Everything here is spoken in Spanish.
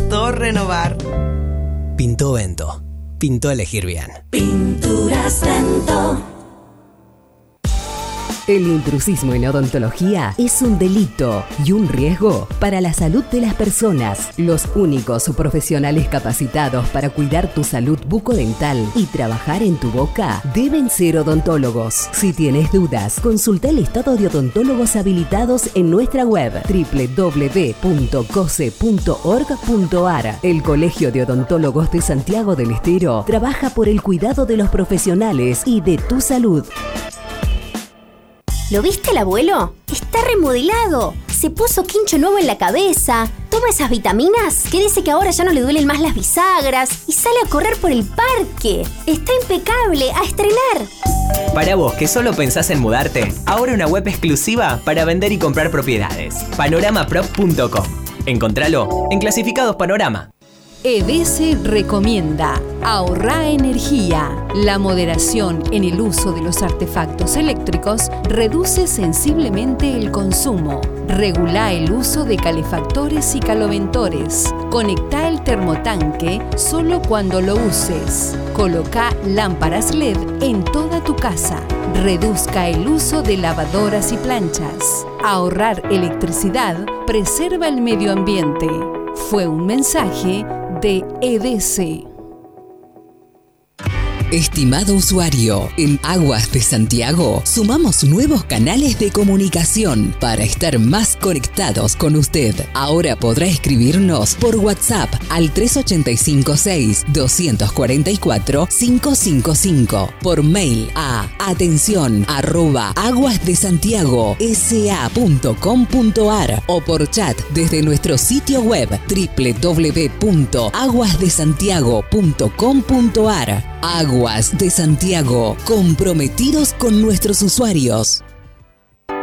costó renovar. Pintó Vento. Pintó elegir bien. Pinturas Vento. El intrusismo en odontología es un delito y un riesgo para la salud de las personas. Los únicos profesionales capacitados para cuidar tu salud bucodental y trabajar en tu boca deben ser odontólogos. Si tienes dudas, consulta el listado de odontólogos habilitados en nuestra web www.cose.org.ar. El Colegio de Odontólogos de Santiago del Estero trabaja por el cuidado de los profesionales y de tu salud. ¿Lo viste el abuelo? Está remodelado. Se puso quincho nuevo en la cabeza. Toma esas vitaminas que dice que ahora ya no le duelen más las bisagras y sale a correr por el parque. Está impecable, a estrenar. Para vos que solo pensás en mudarte, ahora una web exclusiva para vender y comprar propiedades. Panoramaprop.com. Encontralo en Clasificados Panorama. EDESE recomienda ahorrar energía. La moderación en el uso de los artefactos eléctricos reduce sensiblemente el consumo. Regula el uso de calefactores y caloventores. Conecta el termotanque solo cuando lo uses. Coloca lámparas LED en toda tu casa. Reduzca el uso de lavadoras y planchas. Ahorrar electricidad preserva el medio ambiente. Fue un mensaje de EDESE. Estimado usuario, en Aguas de Santiago sumamos nuevos canales de comunicación para estar más conectados con usted. Ahora podrá escribirnos por WhatsApp al 3856-244-555, por mail a atención@aguasdesantiagosa.com.ar o por chat desde nuestro sitio web www.aguasdesantiago.com.ar. Aguas de Santiago, comprometidos con nuestros usuarios.